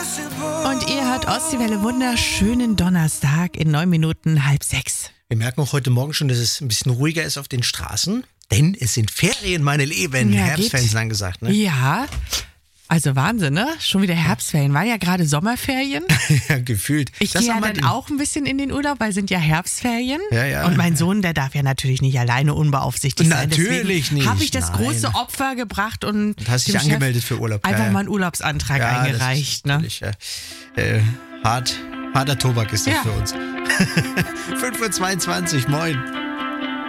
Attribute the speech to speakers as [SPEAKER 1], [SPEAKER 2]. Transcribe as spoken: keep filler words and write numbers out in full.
[SPEAKER 1] Und ihr hört Ostseewelle, wunderschönen Donnerstag in neun Minuten halb sechs.
[SPEAKER 2] Wir merken auch heute Morgen schon, dass es ein bisschen ruhiger ist auf den Straßen, denn es sind Ferien, meine Lieben.
[SPEAKER 1] Ja,
[SPEAKER 2] Herbstferien
[SPEAKER 1] geht.
[SPEAKER 2] sind angesagt, ne?
[SPEAKER 1] Ja, also Wahnsinn, ne? Schon wieder Herbstferien. War ja gerade Sommerferien.
[SPEAKER 2] Ja, gefühlt.
[SPEAKER 1] Ich
[SPEAKER 2] Das
[SPEAKER 1] gehe ja
[SPEAKER 2] haben wir
[SPEAKER 1] dann
[SPEAKER 2] den-
[SPEAKER 1] auch ein bisschen in den Urlaub, weil sind ja Herbstferien.
[SPEAKER 2] Ja, ja.
[SPEAKER 1] Und mein Sohn, der darf ja natürlich nicht alleine unbeaufsichtigt sein.
[SPEAKER 2] Natürlich nicht,
[SPEAKER 1] Habe ich das
[SPEAKER 2] nein.
[SPEAKER 1] große Opfer gebracht und,
[SPEAKER 2] Und hast dich
[SPEAKER 1] dem Chef
[SPEAKER 2] angemeldet für Urlaub.
[SPEAKER 1] einfach
[SPEAKER 2] Ja, ja.
[SPEAKER 1] mal einen Urlaubsantrag
[SPEAKER 2] Ja,
[SPEAKER 1] eingereicht.
[SPEAKER 2] das
[SPEAKER 1] Ne?
[SPEAKER 2] ist natürlich, ja. äh, hart, harter Tobak ist das
[SPEAKER 1] Ja.
[SPEAKER 2] für uns. fünf Uhr zweiundzwanzig, moin.